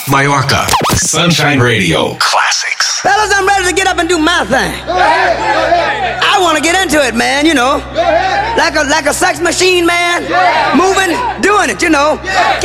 Mallorca. Sunshine Radio. Classics. Fellas, I'm ready to get up and do my thing. I want to get into it, man, you know. Like a sex machine, man. Moving, doing it, you know.